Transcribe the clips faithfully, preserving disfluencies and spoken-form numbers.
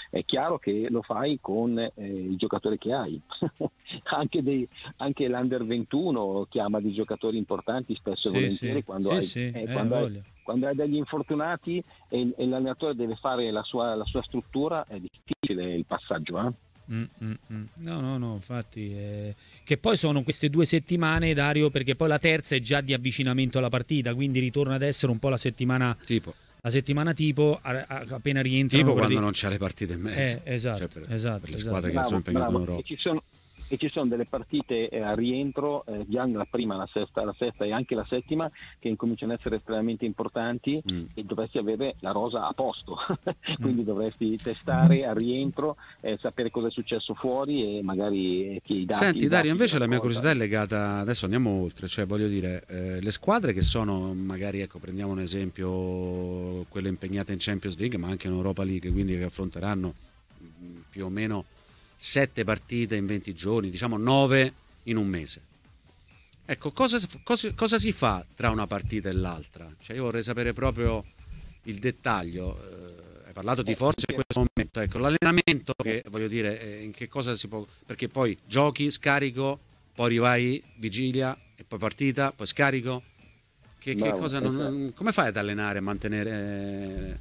È chiaro che lo fai con eh, i giocatori che hai, anche, dei, anche l'Under ventuno chiama dei giocatori importanti spesso e Sì, volentieri sì, quando, sì, hai, sì, eh, eh, quando, hai, voglia. quando hai degli infortunati e, e l'allenatore deve fare la sua, la sua struttura, è difficile il passaggio. Eh? Mm, mm, mm. No, no, no, infatti, eh, che poi sono queste due settimane, Dario, perché poi la terza è già di avvicinamento alla partita, quindi ritorna ad essere un po' la settimana Tipo, la settimana tipo, a- a- appena rientrano tipo quando prati- non c'è le partite in mezzo, eh, cioè esatto, per, per esatto, le esatto. squadre che sono Bravo, impegnate in bravo. Europa. E ci sono, e ci sono delle partite eh, a rientro, eh, già nella prima, la sesta, la sesta e anche la settima, che incominciano ad essere estremamente importanti Mm. e dovresti avere la rosa a posto. Quindi Mm. dovresti testare a rientro, eh, sapere cosa è successo fuori e magari eh, che i dati. Senti i Dario, dati ti invece la mia curiosità è raccontano. legata, adesso andiamo oltre, cioè voglio dire, eh, le squadre che sono, magari ecco, prendiamo un esempio, quelle impegnate in Champions League, ma anche in Europa League, quindi che affronteranno mh, più o meno sette partite in venti giorni, diciamo nove in un mese. Ecco, cosa, cosa, cosa si fa tra una partita e l'altra? Cioè io vorrei sapere proprio il dettaglio. Eh, hai parlato di forza in questo momento, ecco, l'allenamento, che voglio dire, eh, in che cosa si può, perché poi giochi, scarico, poi rivai, vigilia e poi partita, poi scarico. Che, che Bravo, cosa, esatto. non, come fai ad allenare, a mantenere eh,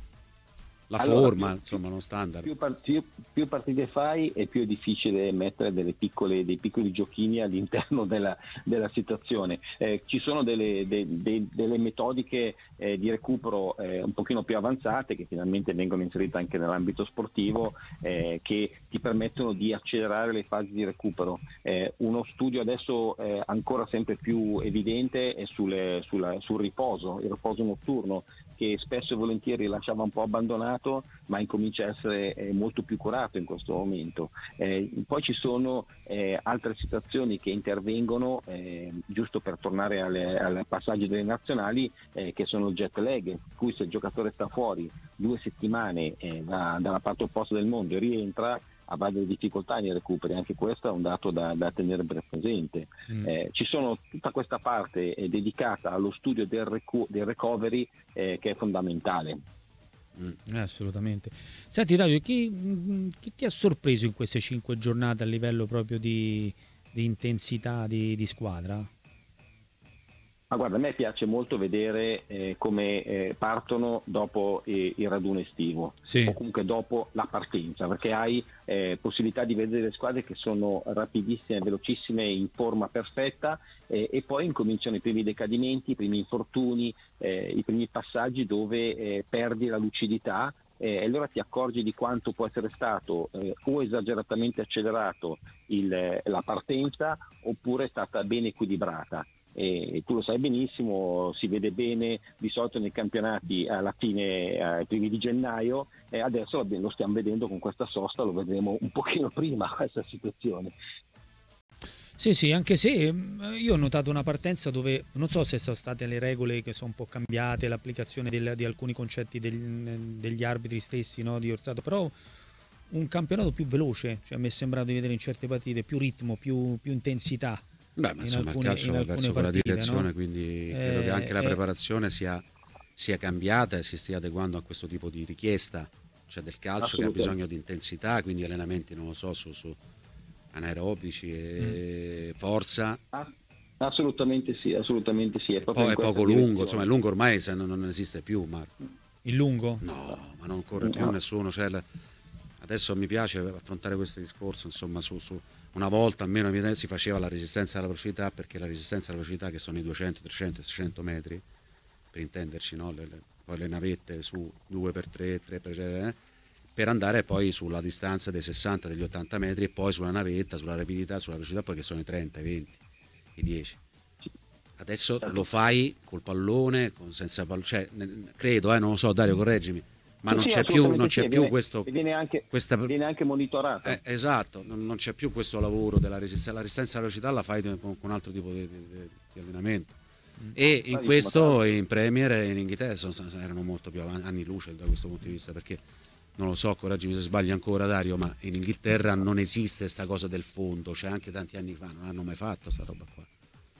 la Allora, forma, più, insomma, uno standard? più, par- più- più partite fai e più è difficile mettere delle piccole, dei piccoli giochini all'interno della, della situazione. Eh, ci sono delle, de- de- delle metodiche eh, di recupero eh, un pochino più avanzate che finalmente vengono inserite anche nell'ambito sportivo, eh, che ti permettono di accelerare le fasi di recupero. Eh, uno studio adesso eh, ancora sempre più evidente è sulle- sulla- sul riposo, il riposo notturno, che spesso e volentieri lasciava un po' abbandonato, ma incomincia a essere eh, molto più curato in questo momento. Eh, poi ci sono eh, altre situazioni che intervengono, eh, giusto per tornare alle, al passaggio delle nazionali, eh, che sono il jet lag, in cui se il giocatore sta fuori due settimane eh, da, dalla parte opposta del mondo e rientra, avrà delle difficoltà nei recuperi. Anche questo è un dato da, da tenere ben presente. Mm. Eh, ci sono tutta questa parte eh, dedicata allo studio del, recu- del recovery eh, che è fondamentale. Mm, assolutamente. Senti Dario, chi, mm, chi ti ha sorpreso in queste cinque giornate a livello proprio di, di intensità di, di squadra? Ma guarda, a me piace molto vedere eh, come eh, partono dopo eh, il raduno estivo, Sì. o comunque dopo la partenza, perché hai eh, possibilità di vedere le squadre che sono rapidissime, velocissime, in forma perfetta, eh, e poi incominciano i primi decadimenti, i primi infortuni, eh, i primi passaggi dove eh, perdi la lucidità. E eh, allora ti accorgi di quanto può essere stato eh, o esageratamente accelerato il, la partenza, oppure è stata ben equilibrata. E tu lo sai benissimo, si vede bene di solito nei campionati alla fine, ai primi di gennaio, e adesso lo stiamo vedendo con questa sosta, lo vedremo un pochino prima questa situazione. Sì, sì, anche se mh, io ho notato una partenza dove non so se sono state le regole che sono un po' cambiate, l'applicazione del- di alcuni concetti del- degli arbitri stessi, no, di Orsato, però un campionato più veloce, cioè mi è sembrato di vedere in certe partite più ritmo, più, più intensità Beh, ma in insomma il alcune, calcio in va alcune verso quella partite, direzione, no? quindi credo che anche la Eh, eh, preparazione sia, sia cambiata e si stia adeguando a questo tipo di richiesta, cioè del calcio che ha Assolutamente. bisogno di intensità, quindi allenamenti, non lo so, su, su anaerobici e forza, Ah, assolutamente sì, assolutamente sì, è e proprio poi in è questa poco lungo, insomma direzione. il lungo ormai se non, non esiste più, Marco. il lungo? No, ma non corre più No. nessuno, cioè, la- adesso mi piace affrontare questo discorso, insomma, su, su una volta almeno mi- si faceva la resistenza alla velocità, perché la resistenza alla velocità, che sono i duecento, trecento, seicento metri, per intenderci, no? le, le- poi le navette su due per tre, tre per eh, per andare poi sulla distanza dei sessanta, degli ottanta metri, e poi sulla navetta, sulla rapidità, sulla velocità, poi che sono i trenta, i venti, i dieci. Adesso lo fai col pallone, con, senza pallone, cioè, ne- credo, eh, non lo so, Dario, correggimi, ma Sì, non sì, c'è più, non assolutamente sì, c'è e più viene, questo, e viene anche, questa, viene anche monitorato. eh, esatto, non, non c'è più questo lavoro della resistenza, la resistenza alla velocità la fai con, con un altro tipo di, di- di allenamento. E in Bravissimo, tra questo l'altro. in Premier e in Inghilterra sono- erano molto più avanti, anni luce da questo punto di vista, perché non lo so, correggimi se sbaglio ancora Dario, ma in Inghilterra non esiste questa cosa del fondo, cioè anche tanti anni fa non hanno mai fatto sta roba qua.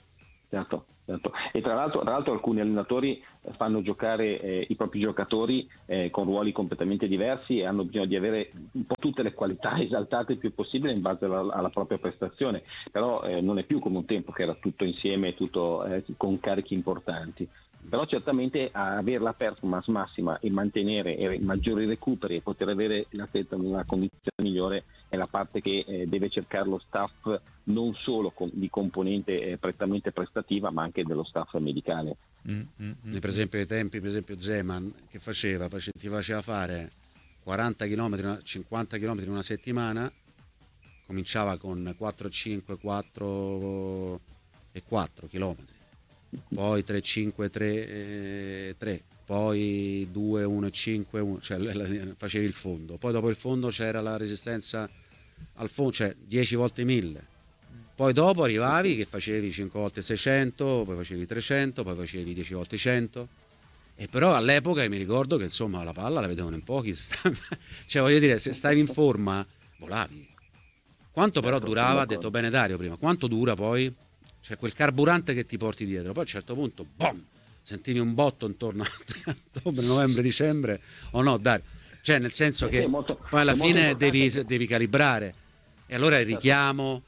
Certo, certo. E tra l'altro, tra l'altro alcuni allenatori fanno giocare eh, i propri giocatori eh, con ruoli completamente diversi e hanno bisogno di avere un po' tutte le qualità esaltate il più possibile in base alla, alla propria prestazione, però eh, non è più come un tempo che era tutto insieme, tutto eh, con carichi importanti. Però certamente avere la performance massima e mantenere e maggiori recuperi e poter avere l'atleta nella condizione migliore è la parte che eh, deve cercare lo staff, non solo com- di componente eh, prettamente prestativa, ma anche dello staff medicale. Mm, mm, mm. Per esempio ai tempi, per esempio Zeman che faceva, face- ti faceva fare quaranta chilometri, cinquanta chilometri in una settimana, cominciava con quattro cinque, quattro e quattro chilometri. Poi tre cinque tre tre, poi due uno cinque uno, cioè facevi il fondo, poi dopo il fondo c'era la resistenza al fondo, cioè dieci volte mille, poi dopo arrivavi che facevi cinque volte seicento, poi facevi trecento, poi facevi dieci volte cento, e però all'epoca mi ricordo che insomma la palla la vedevano in pochi, cioè voglio dire, se stavi in forma volavi. Quanto però durava, ha detto bene Dario prima, quanto dura poi? Cioè quel carburante che ti porti dietro, poi a un certo punto boom, sentivi un botto intorno a ottobre, novembre, dicembre, o no Dario? Cioè nel senso che molto, poi alla fine devi, devi calibrare, e allora il richiamo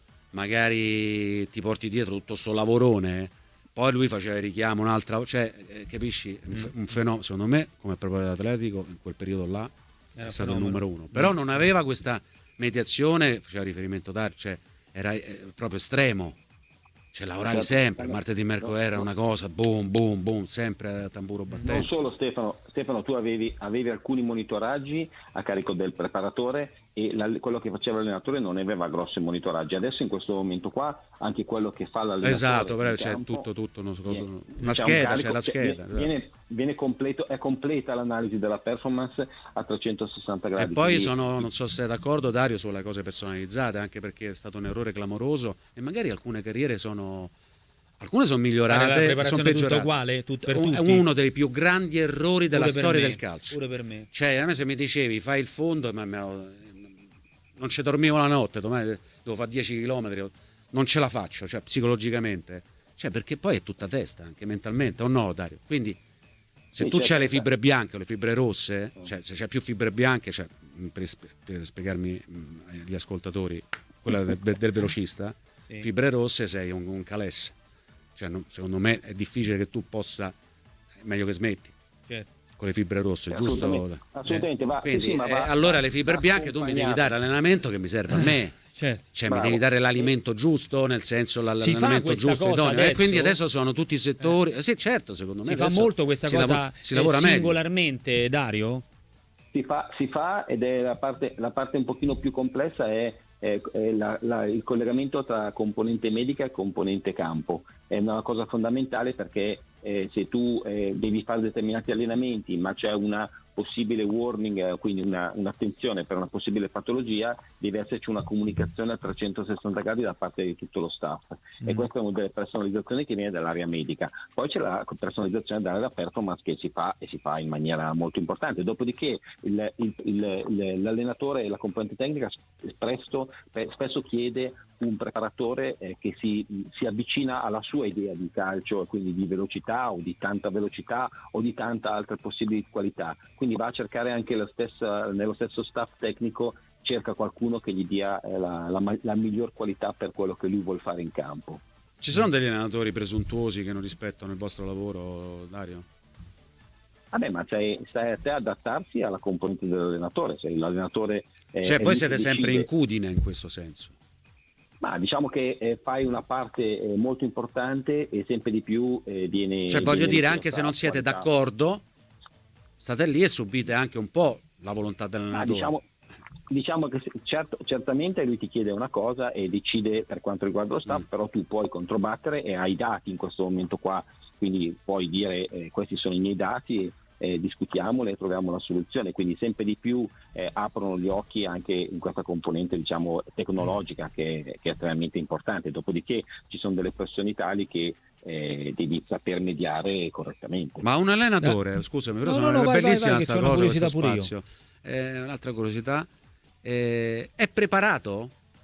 magari ti porti dietro tutto sto lavorone, poi lui faceva il richiamo un'altra, cioè eh, capisci, un fenomeno, secondo me come preparatore atletico in quel periodo là era è stato fenomeno. Il numero uno, però non aveva questa mediazione, faceva riferimento a cioè era eh, proprio estremo. Cioè lavoravi sempre, martedì, mercoledì era una cosa, boom, boom, boom, sempre a tamburo battente. Non solo Stefano, Stefano tu avevi, avevi alcuni monitoraggi a carico del preparatore e la, quello che faceva l'allenatore non aveva grossi monitoraggi. Adesso in questo momento qua anche quello che fa l'allenatore, esatto, però c'è campo, tutto, tutto una, cosa, viene, una scheda, un c'è la scheda. Viene, viene completo, è completa l'analisi della performance a trecentosessanta gradi. E poi quindi, sono, non so se sei d'accordo Dario, sulle cose personalizzate, anche perché è stato un errore clamoroso e magari alcune carriere sono... Alcune sono migliorate, sono peggiorate. Uguale, tut- per un, tutti. Uno dei più grandi errori della pure storia me, del calcio. Pure per me. Cioè, a me se mi dicevi fai il fondo, ma, ma, non ci dormivo la notte, domani devo fare dieci chilometri, non ce la faccio, cioè psicologicamente. Cioè, perché poi è tutta testa, anche mentalmente, o no, Dario? Quindi, se tu c'hai le fibre bianche o le fibre rosse, cioè se c'è più fibre bianche, cioè, per, per spiegarmi agli ascoltatori, quella del, del velocista, sì. Fibre rosse sei un, un calesse. Cioè, no, secondo me è difficile che tu possa, è meglio che smetti certo. Con le fibre rosse, assolutamente, giusto? Assolutamente, va, quindi, sì, sì, ma va, eh, allora le fibre bianche tu mi devi dare l'allenamento che mi serve a me, certo. Cioè Bravo. Mi devi dare l'alimento giusto, nel senso l'allenamento giusto, idoneo. E quindi adesso sono tutti i settori, eh. Sì certo, secondo me si fa molto questa si cosa lavora, si lavora singolarmente meglio. Dario? Si fa, si fa ed è la parte, la parte un pochino più complessa è È la, la, il collegamento tra componente medica e componente campo. È una cosa fondamentale perché eh, se tu eh, devi fare determinati allenamenti ma c'è una possibile warning, eh, quindi una, un'attenzione per una possibile patologia, deve esserci una comunicazione a trecentosessanta gradi da parte di tutto lo staff mm. e questa è una delle personalizzazioni che viene dall'area medica. Poi c'è la personalizzazione dall'area performance che si fa e si fa in maniera molto importante, dopodiché il, il, il, il, l'allenatore e la componente tecnica spesso, spesso chiede un preparatore eh, che si, si avvicina alla sua idea di calcio, quindi di velocità o di tanta velocità o di tanta altre possibili qualità, quindi va a cercare anche la stessa, nello stesso staff tecnico cerca qualcuno che gli dia eh, la, la, la miglior qualità per quello che lui vuol fare in campo. Ci sono degli allenatori presuntuosi che non rispettano il vostro lavoro, Dario? Vabbè, ma stai, stai a te adattarsi alla componente dell'allenatore, se l'allenatore eh, cioè voi siete decide... sempre in cudine in questo senso. Ma diciamo che eh, fai una parte eh, molto importante e sempre di più eh, viene... Cioè voglio viene dire, anche se non siete qualità. D'accordo, state lì e subite anche un po' la volontà dell'allenatore. Diciamo, diciamo che certo, certamente lui ti chiede una cosa e decide per quanto riguarda lo staff, mm. però tu puoi controbattere e hai dati in questo momento qua, quindi puoi dire eh, questi sono i miei dati, eh, discutiamole e troviamo una soluzione, quindi sempre di più eh, aprono gli occhi anche in questa componente diciamo tecnologica che, che è estremamente importante, dopodiché ci sono delle pressioni tali che eh, devi saper mediare correttamente. Ma un allenatore, eh. scusami, però no, sono no, no, bellissima questa cosa, curiosità questo spazio. Eh, un'altra curiosità, eh, è preparato?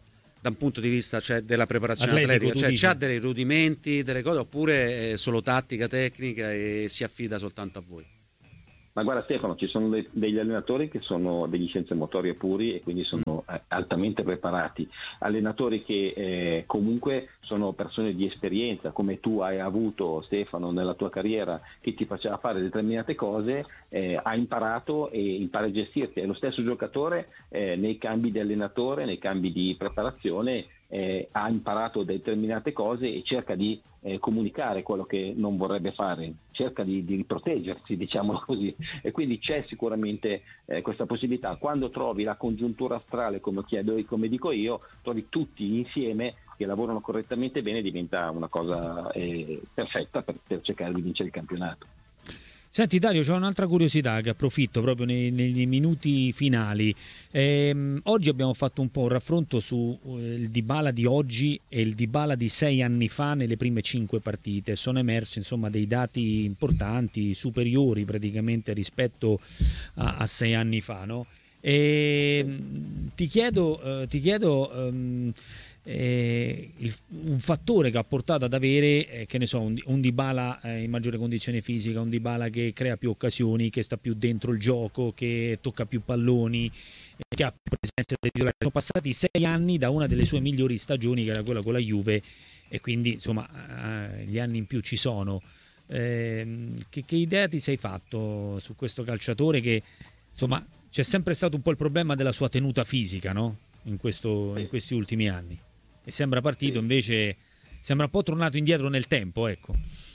da un punto di vista, cioè, della preparazione Atletico, atletica, cioè c'ha dei rudimenti, delle cose, oppure è solo tattica, tecnica e si affida soltanto a voi? Ma guarda Stefano, ci sono de- degli allenatori che sono degli scienze motorie puri e quindi sono eh, altamente preparati, allenatori che eh, comunque sono persone di esperienza, come tu hai avuto Stefano nella tua carriera, che ti faceva fare determinate cose, eh, ha imparato e impara a gestirti. È lo stesso giocatore eh, nei cambi di allenatore, nei cambi di preparazione, eh, ha imparato determinate cose e cerca di eh, comunicare quello che non vorrebbe fare, cerca di, di proteggersi, diciamolo così, e quindi c'è sicuramente eh, questa possibilità. Quando trovi la congiuntura astrale, come chiedo, come dico io, trovi tutti insieme che lavorano correttamente bene, diventa una cosa eh, perfetta per, per cercare di vincere il campionato. Senti Dario, c'è un'altra curiosità che approfitto proprio nei, negli minuti finali. Ehm, oggi abbiamo fatto un po' un raffronto su eh, il Dybala di oggi e il Dybala di sei anni fa nelle prime cinque partite. Sono emersi insomma dei dati importanti, superiori praticamente rispetto a, a sei anni fa, no? E, ti chiedo, eh, ti chiedo um, Eh, il, un fattore che ha portato ad avere eh, che ne so, un, un Dybala eh, in maggiore condizione fisica, un Dybala che crea più occasioni, che sta più dentro il gioco, che tocca più palloni, eh, che ha più presenza del titolare. Sono passati sei anni da una delle sue migliori stagioni, che era quella con la Juve, e quindi insomma eh, gli anni in più ci sono. Eh, che, che idea ti sei fatto su questo calciatore che insomma c'è sempre stato un po' il problema della sua tenuta fisica, no? In, questo, in questi ultimi anni. E sembra partito, invece sembra un po' tornato indietro nel tempo, ecco.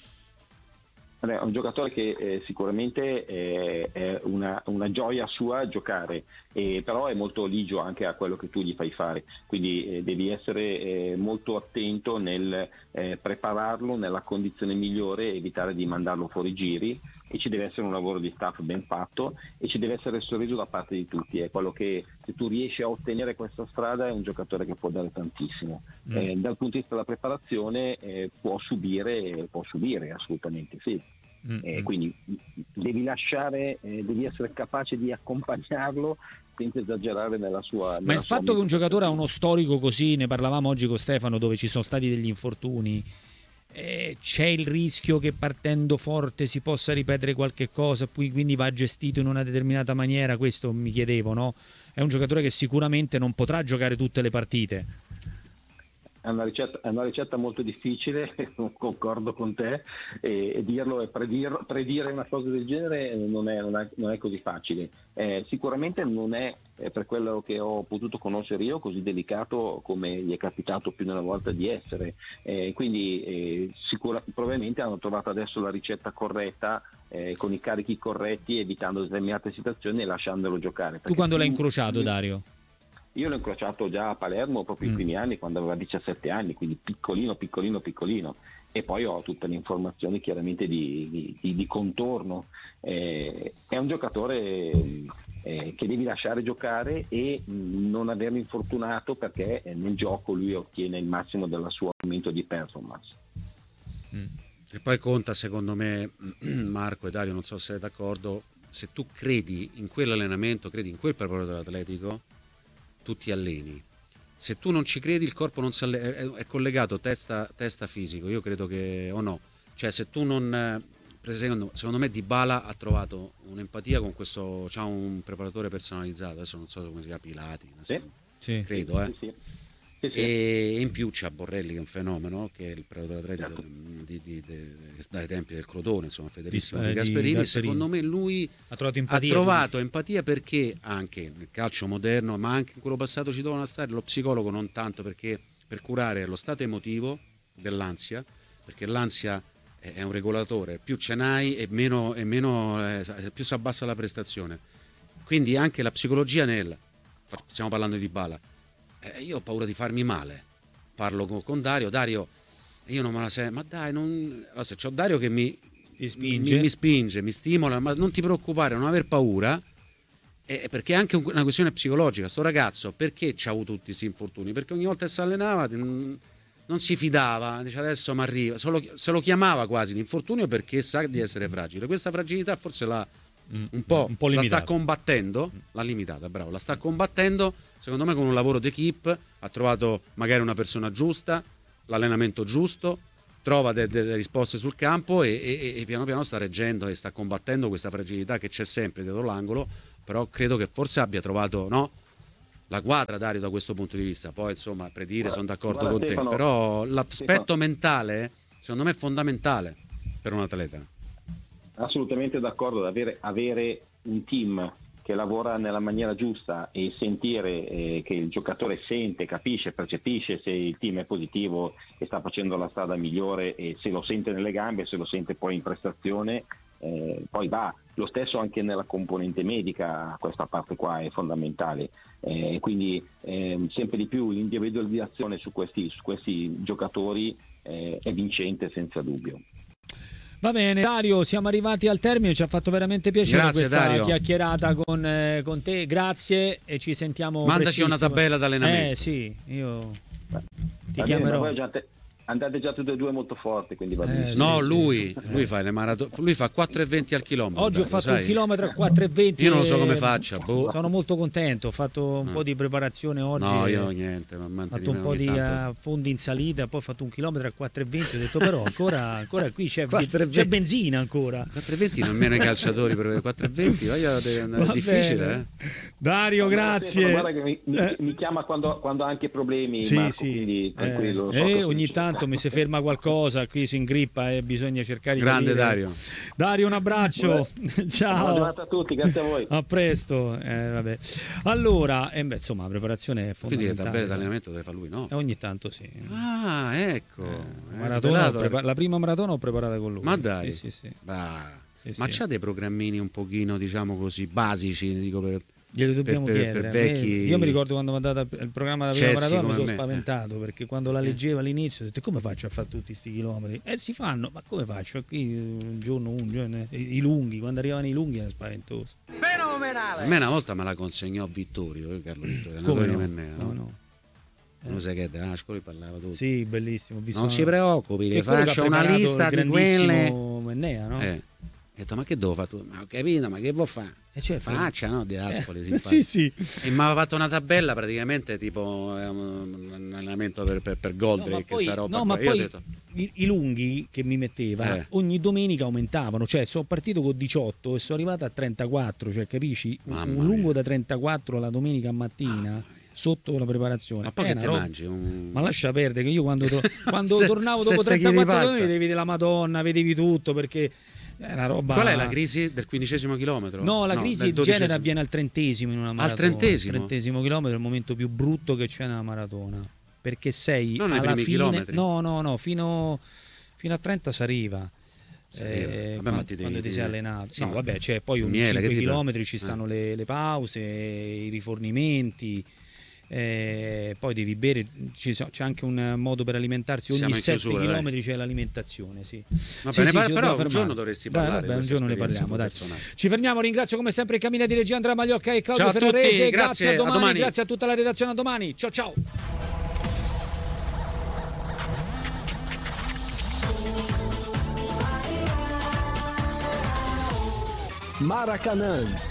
È un giocatore che eh, sicuramente eh, è una, una gioia sua giocare, eh, però è molto ligio anche a quello che tu gli fai fare, quindi eh, devi essere eh, molto attento nel eh, prepararlo nella condizione migliore, evitare di mandarlo fuori giri, e ci deve essere un lavoro di staff ben fatto e ci deve essere il sorriso da parte di tutti. È quello che, se tu riesci a ottenere questa strada, è un giocatore che può dare tantissimo. Mm. Eh, dal punto di vista della preparazione eh, può subire, può subire assolutamente sì. Mm. Eh, quindi devi lasciare, eh, devi essere capace di accompagnarlo senza esagerare nella sua. Nella Ma il sua fatto che un giocatore ha uno storico così, ne parlavamo oggi con Stefano, dove ci sono stati degli infortuni. Eh, c'è il rischio che partendo forte si possa ripetere qualche cosa, poi quindi va gestito in una determinata maniera. Questo mi chiedevo, no? È un giocatore che sicuramente non potrà giocare tutte le partite. È una ricetta, è una ricetta molto difficile, concordo con te, e, e dirlo e predir, predire una cosa del genere non è, non è, non è così facile. Eh, sicuramente non è, eh, per quello che ho potuto conoscere io, così delicato come gli è capitato più di una volta di essere. Eh, quindi eh, sicura, probabilmente hanno trovato adesso la ricetta corretta, eh, con i carichi corretti, evitando determinate situazioni e lasciandolo giocare. Tu quando l'hai più, incrociato, più... Dario? Io l'ho incrociato già a Palermo proprio mm. i primi anni, quando aveva diciassette anni, quindi piccolino, piccolino, piccolino. E poi ho tutte le informazioni chiaramente di, di, di, di contorno. Eh, è un giocatore eh, che devi lasciare giocare e mh, non averlo infortunato, perché nel gioco lui ottiene il massimo del suo aumento di performance. Mm. E poi conta, secondo me, Marco e Dario, non so se sei d'accordo, se tu credi in quell'allenamento, credi in quel preparatore dell'Atletico, tu ti alleni. Se tu non ci credi, il corpo non si allena, è, è collegato testa, testa fisico, io credo che, o no, cioè se tu non, per esempio, secondo me Dybala ha trovato un'empatia con questo, c'ha un preparatore personalizzato, adesso non so come si chiama, Pilati, sì. Sì. credo, eh. Sì, sì. Sì, sì. E in più c'ha Borrelli, che è un fenomeno, che è il preparatore atletico, certo, di, di, di, dai tempi del Crotone, insomma, fedelissimo di, di Gasperini. Gasperini. Secondo me lui ha trovato empatia, ha trovato empatia perché anche nel calcio moderno, ma anche in quello passato, ci dovevano stare lo psicologo, non tanto perché per curare lo stato emotivo dell'ansia, perché l'ansia è, è un regolatore, più ce n'hai e meno, e meno eh, più si abbassa la prestazione. Quindi anche la psicologia nel, stiamo parlando di Dybala, Eh, io ho paura di farmi male. Parlo con, con Dario, Dario, io non me la sento, ma dai, non... allora, se c'ho Dario che mi spinge. Mi, mi spinge, mi stimola, ma non ti preoccupare, non aver paura, eh, perché è anche una questione psicologica. Sto ragazzo, perché c'ha avuto tutti questi infortuni? Perché ogni volta che si allenava non, non si fidava, dice adesso mi arriva, se lo, se lo chiamava quasi l'infortunio perché sa di essere fragile. Questa fragilità forse la un po', un po' la sta combattendo, l'ha limitata, bravo, la sta combattendo secondo me con un lavoro d'equipe, ha trovato magari una persona giusta, l'allenamento giusto, trova delle de- de risposte sul campo e, e, e piano piano sta reggendo e sta combattendo questa fragilità che c'è sempre dietro l'angolo, però credo che forse abbia trovato, no, la quadra, Dario, da questo punto di vista. Poi insomma, per dire, sono d'accordo guarda, con Stefano, te, però l'aspetto Stefano. mentale secondo me è fondamentale per un atleta. Assolutamente d'accordo, avere, avere un team che lavora nella maniera giusta e sentire eh, che il giocatore sente, capisce, percepisce se il team è positivo e sta facendo la strada migliore, e se lo sente nelle gambe, se lo sente poi in prestazione, eh, poi va. Lo stesso anche nella componente medica, questa parte qua è fondamentale, eh, quindi eh, sempre di più l'individualizzazione su questi, su questi giocatori eh, è vincente senza dubbio. Va bene, Dario, siamo arrivati al termine, ci ha fatto veramente piacere Grazie, questa Dario. chiacchierata con, eh, con te, grazie e ci sentiamo Mandaci una prestissimo. tabella d'allenamento. Eh sì, io ti Va chiamerò. bene, ma voi già- andate già tutti e due molto forti, quindi va bene. Eh, No, sì, lui, sì. lui fa le maratone, lui fa quattro e venti al chilometro. Oggi ho Dario, fatto un sai? chilometro a quattro e venti. Io non lo so e- come faccia, boh. Sono molto contento, ho fatto un Mm. po' di preparazione oggi. No, e- io niente, ma Ho fatto un mantenimento po' ogni di tanto. eh, fondi in salita, poi ho fatto un chilometro a quattro e venti, ho detto però ancora, ancora qui c'è, quattro e venti. c'è benzina ancora. quattro e venti nemmeno i calciatori per quattro e venti, voglio- è Va difficile, bene. eh. Dario, grazie. Guarda che mi, mi- Eh. mi chiama quando, quando ha anche problemi, Sì, Marco, sì. quindi tranquillo. Eh, so eh, che ogni c'è. tanto mi si ferma qualcosa, qui si ingrippa e bisogna cercare di Grande capire. Dario. Dario, un abbraccio. Buona Ciao. giornata a tutti, grazie a voi. A presto. Eh, vabbè. Allora, eh, beh, insomma, la preparazione è Quindi le fondamentale. tabelle d'allenamento deve fare lui, no? Eh, ogni tanto sì. Ah, ecco. Eh, Eh, maratona ho svelato. prepa- la prima maratona ho preparata con lui. Ma dai. Sì, sì, sì. Bah. Sì, Ma sì. c'ha dei programmini un pochino, diciamo così, basici, dico per... Glieli dobbiamo per- per- chiedere. per A me- vecchi Io mi ricordo quando mi è andata il programma della prima cessi maratona, mi come sono me, spaventato perché quando la leggevo all'inizio ho detto come faccio a fare tutti questi chilometri? Eh si fanno, ma come faccio? Qui un giorno, un giorno, i, i lunghi, quando arrivano i lunghi era spaventoso. A me una volta me la consegnò Vittorio, eh, Carlo Vittorio, Come Antonio no? Mennea, No, no? no. Non sai che da scuola parlava tutto. Sì, bellissimo. ho visto Non una- si preoccupi, che le è quello che ha faccio una preparato lista il di quelle... grandissimo Mennea, no? Eh. Ho detto, ma che devo fare tu? Ma ho capito, ma che vuol fare? Eh, certo. Faccia, no? Di Ascoli, Eh, sì, sì. E mi aveva fatto una tabella praticamente tipo eh, un allenamento per, per, per No, Goldrake, ma che poi, sta roba no, qua. ma Io ho poi detto, i, i lunghi che mi metteva Eh. ogni domenica aumentavano, cioè sono partito con diciotto e sono arrivato a trentaquattro, cioè capisci? Un, Mamma un lungo mia. da trentaquattro la domenica mattina sotto la preparazione. ma poi È che una te roba- mangi? Un... Ma lascia perdere che io quando, to- quando Se- tornavo dopo sette chili di trentaquattro pasta. domenica vedevi la Madonna, vedevi tutto perché è una roba. Qual è la crisi del quindicesimo chilometro? No, la del crisi in dodicesimo. genere avviene al trentesimo in una maratona. trentesimo? trentesimo chilometro è il momento più brutto che c'è nella maratona. Perché sei Non nei alla primi fine. chilometri. No, no, no, fino, fino a trenta si arriva. Si arriva. Vabbè, ma quando, ti devi- quando ti sei allenato. Sì, no, ma- vabbè, c'è poi ogni Miele, che cinque ti dà? chilometri ci Eh. stanno le, le pause, i rifornimenti. eh, poi devi bere, ci so- c'è anche un modo per alimentarsi. Ogni Siamo in sette chiusura, chilometri c'è l'alimentazione. Sì. Va Sì, bene, sì, pa- ci però dobbiamo un fermare. giorno dovresti Dai, parlare vabbè, di un questa giorno ne esperienza parliamo, dai. personale. Ci fermiamo, ringrazio come sempre il cabina di regia Andrea Magliocca e Claudio Ciao a tutti, Ferrarese. grazie, a a domani, domani. grazie a tutta la redazione, a domani. Ciao ciao. Maracanã